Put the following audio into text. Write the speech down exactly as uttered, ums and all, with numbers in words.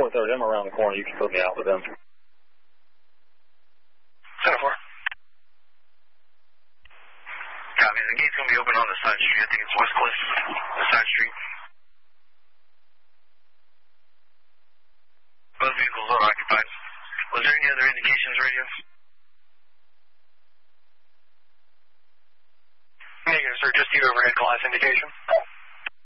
four thirty, I'm around the corner. You can put me out with them. ten four. Copy. The gate's going to be open on the side street. I think it's West Cliff, the side street. Both vehicles are occupied. Was there any other indications, radio? Negative, sir. Just the overhead glass indication.